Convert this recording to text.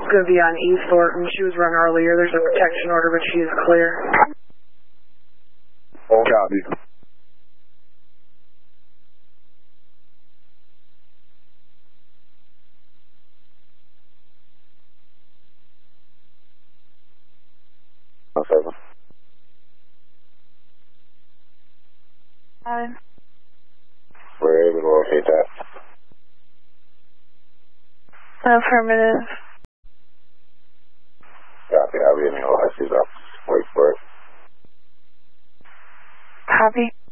going to be on East Thornton. She was run earlier. There's a protection order, but she is clear. Copy. We're able to locate that. Affirmative. Copy. I'll be in the OIC's office. Wait for it. Copy.